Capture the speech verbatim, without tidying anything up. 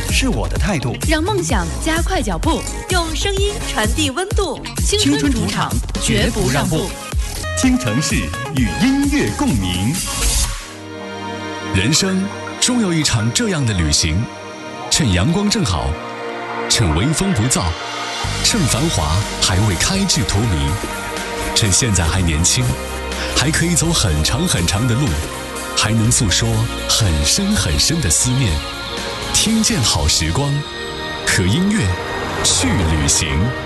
是我的态度。 让梦想加快脚步， 用声音传递温度。 青春主场，绝不让步。 京城市与音乐共鸣。 人生终有一场这样的旅行，趁阳光正好，趁微风不燥，趁繁华还未开至荼蘼，趁现在还年轻，还可以走很长很长的路，还能诉说很深很深的思念。听见好时光，和音乐去旅行。